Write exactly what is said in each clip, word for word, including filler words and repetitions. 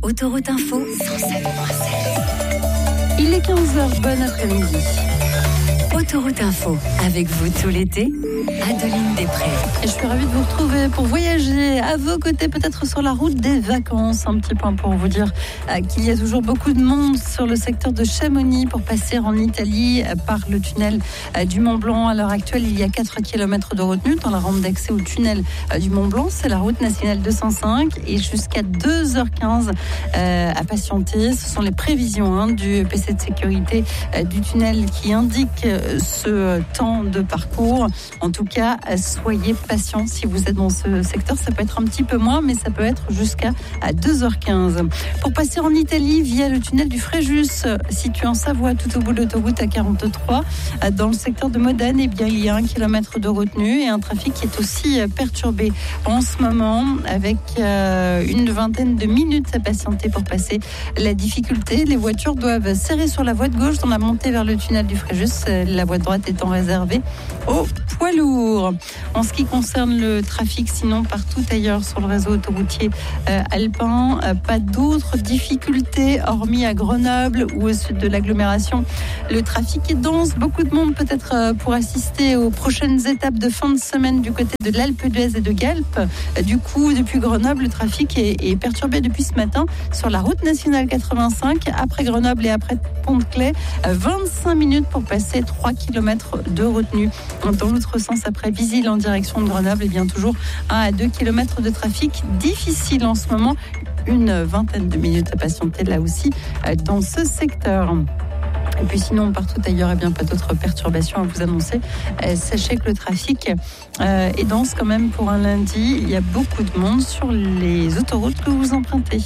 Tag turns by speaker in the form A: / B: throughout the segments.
A: Autoroute Info cent sept virgule sept.
B: Il est quinze heures, bon après-midi.
A: Autoroute Info, avec vous tout l'été, Adeline Després.
B: Et je suis ravie de vous retrouver pour voyager à vos côtés, peut-être sur la route des vacances. Un petit point pour vous dire euh, qu'il y a toujours beaucoup de monde sur le secteur de Chamonix pour passer en Italie euh, par le tunnel euh, du Mont Blanc. À l'heure actuelle, il y a quatre kilomètres de retenue dans la rampe d'accès au tunnel euh, du Mont Blanc. C'est la route nationale deux cent cinq et jusqu'à deux heures quinze euh, à patienter. Ce sont les prévisions hein, du P C de sécurité euh, du tunnel qui indiquent euh, ce temps de parcours. En tout cas, soyez patients si vous êtes dans ce secteur. Ça peut être un petit peu moins, mais ça peut être jusqu'à deux heures quinze. Pour passer en Italie via le tunnel du Fréjus, situé en Savoie, tout au bout de l'autoroute A quarante-trois, dans le secteur de Modane, eh bien, il y a un kilomètre de retenue et un trafic qui est aussi perturbé en ce moment, avec une vingtaine de minutes à patienter pour passer la difficulté. Les voitures doivent serrer sur la voie de gauche dans la montée vers le tunnel du Fréjus, la voie de droite étant réservée aux poids lourds. En ce qui concerne le trafic, sinon partout ailleurs sur le réseau autoroutier euh, alpin, euh, pas d'autres difficultés hormis à Grenoble ou au sud de l'agglomération. Le trafic est dense, beaucoup de monde peut-être euh, pour assister aux prochaines étapes de fin de semaine du côté de l'Alpe d'Huez et de Galp. Euh, du coup, depuis Grenoble, le trafic est, est perturbé depuis ce matin sur la route nationale quatre-vingt-cinq, après Grenoble et après Pont-de-Claix. Euh, vingt-cinq minutes pour passer trois kilomètres de retenue. Dans l'autre sens, après Visil en direction de Grenoble, et bien toujours un à deux kilomètres de trafic difficile en ce moment. Une vingtaine de minutes à patienter là aussi dans ce secteur. Et puis sinon, partout ailleurs, et bien pas d'autres perturbations à vous annoncer. Euh, sachez que le trafic euh, est dense quand même pour un lundi. Il y a beaucoup de monde sur les autoroutes que vous empruntez.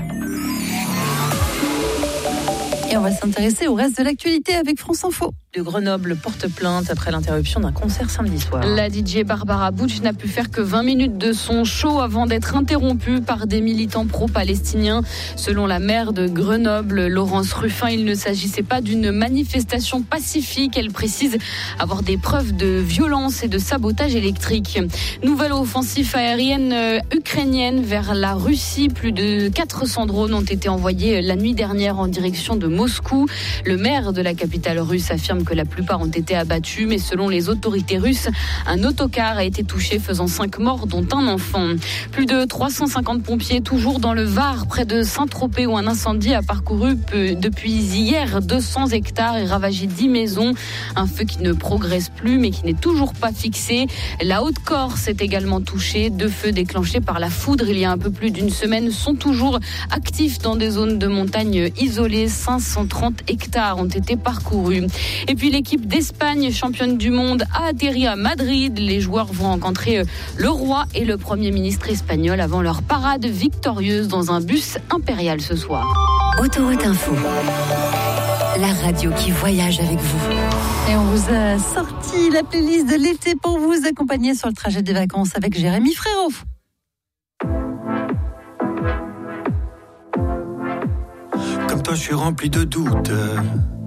B: Et on va s'intéresser au reste de l'actualité avec France Info.
C: De Grenoble porte plainte après l'interruption d'un concert samedi soir.
D: La D J Barbara Butch n'a pu faire que vingt minutes de son show avant d'être interrompue par des militants pro-palestiniens. Selon la maire de Grenoble, Laurence Ruffin, il ne s'agissait pas d'une manifestation pacifique. Elle précise avoir des preuves de violence et de sabotage électrique. Nouvelle offensive aérienne ukrainienne vers la Russie. Plus de quatre cents drones ont été envoyés la nuit dernière en direction de Moscou. Le maire de la capitale russe affirme que la plupart ont été abattus, mais selon les autorités russes, un autocar a été touché, faisant cinq morts, dont un enfant. Plus de trois cent cinquante pompiers, toujours dans le Var, près de Saint-Tropez, où un incendie a parcouru depuis hier deux cents hectares et ravagé dix maisons. Un feu qui ne progresse plus, mais qui n'est toujours pas fixé. La Haute-Corse est également touchée. Deux feux déclenchés par la foudre il y a un peu plus d'une semaine sont toujours actifs dans des zones de montagne isolées. cinq cent trente hectares ont été parcourus. Et puis l'équipe d'Espagne, championne du monde, a atterri à Madrid. Les joueurs vont rencontrer le roi et le premier ministre espagnol avant leur parade victorieuse dans un bus impérial ce soir.
A: Autoroute Info, la radio qui voyage avec vous.
B: Et on vous a sorti la playlist de l'été pour vous accompagner sur le trajet des vacances avec Jérémy Frérot.
E: Comme toi, je suis rempli de doutes.